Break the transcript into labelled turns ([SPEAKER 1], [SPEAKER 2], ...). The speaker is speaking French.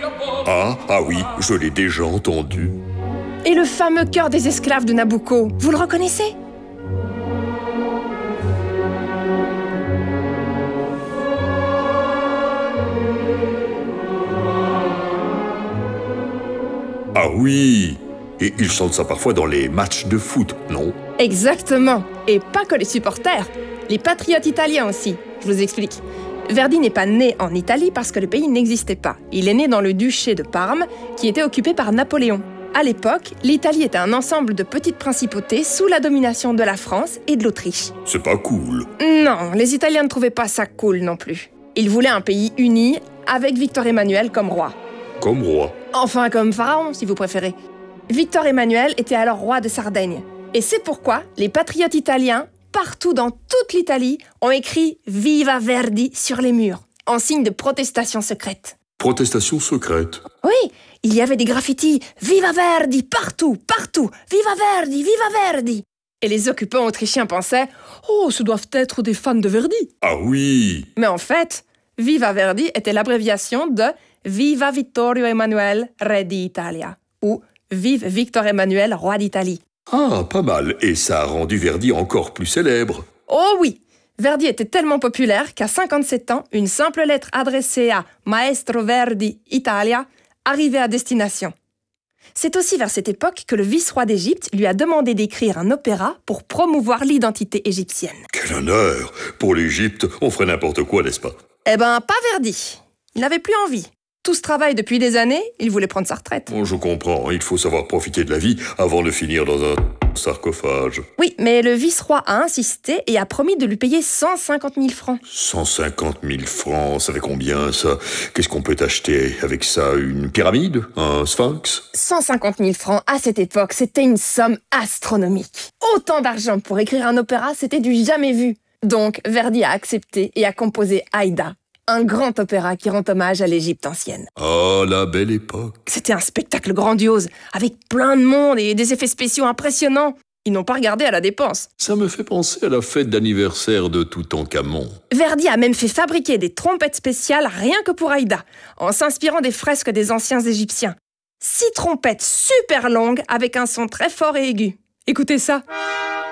[SPEAKER 1] Ah oui, je l'ai déjà entendu.
[SPEAKER 2] Et le fameux chœur des esclaves de Nabucco, vous le reconnaissez?
[SPEAKER 1] Ah oui, et ils chantent ça parfois dans les matchs de foot, non?
[SPEAKER 2] Exactement. Et pas que les supporters, les patriotes italiens aussi. Je vous explique. Verdi n'est pas né en Italie parce que le pays n'existait pas. Il est né dans le duché de Parme, qui était occupé par Napoléon. À l'époque, l'Italie était un ensemble de petites principautés sous la domination de la France et de l'Autriche.
[SPEAKER 1] C'est pas cool.
[SPEAKER 2] Non, les Italiens ne trouvaient pas ça cool non plus. Ils voulaient un pays uni, avec Victor Emmanuel comme roi.
[SPEAKER 1] Comme roi.
[SPEAKER 2] Enfin, comme pharaon, si vous préférez. Victor Emmanuel était alors roi de Sardaigne. Et c'est pourquoi les patriotes italiens, partout dans toute l'Italie, ont écrit « Viva Verdi » sur les murs, en signe de protestation secrète.
[SPEAKER 1] Protestation secrète.
[SPEAKER 2] Oui, il y avait des graffitis « Viva Verdi » partout, partout. « Viva Verdi, Viva Verdi » Et les occupants autrichiens pensaient « Oh, ce doivent être des fans de Verdi ».
[SPEAKER 1] Ah oui.
[SPEAKER 2] Mais en fait, Viva Verdi était l'abréviation de Viva Vittorio Emanuele, re d'Italia, ou Vive Victor Emmanuel, roi d'Italie.
[SPEAKER 1] Ah, pas mal. Et ça a rendu Verdi encore plus célèbre.
[SPEAKER 2] Oh oui! Verdi était tellement populaire qu'à 57 ans, une simple lettre adressée à Maestro Verdi Italia arrivait à destination. C'est aussi vers cette époque que le vice-roi d'Égypte lui a demandé d'écrire un opéra pour promouvoir l'identité égyptienne.
[SPEAKER 1] Quel honneur! Pour l'Égypte, on ferait n'importe quoi, n'est-ce pas?
[SPEAKER 2] Eh ben, pas Verdi. Il n'avait plus envie. Tout ce travail depuis des années, il voulait prendre sa retraite.
[SPEAKER 1] Bon, je comprends, il faut savoir profiter de la vie avant de finir dans un sarcophage.
[SPEAKER 2] Oui, mais le vice-roi a insisté et a promis de lui payer 150 000 francs.
[SPEAKER 1] 150 000 francs, ça fait combien, ça? Qu'est-ce qu'on peut acheter avec ça? Une pyramide? Un sphinx?
[SPEAKER 2] 150 000 francs, à cette époque, c'était une somme astronomique. Autant d'argent pour écrire un opéra, c'était du jamais vu. Donc, Verdi a accepté et a composé Aïda, un grand opéra qui rend hommage à l'Égypte ancienne.
[SPEAKER 1] Oh, la belle époque.
[SPEAKER 2] C'était un spectacle grandiose, avec plein de monde et des effets spéciaux impressionnants. Ils n'ont pas regardé à la dépense.
[SPEAKER 1] Ça me fait penser à la fête d'anniversaire de Toutankhamon.
[SPEAKER 2] Verdi a même fait fabriquer des trompettes spéciales rien que pour Aïda, en s'inspirant des fresques des anciens Égyptiens. 6 trompettes super longues avec un son très fort et aigu. Écoutez ça.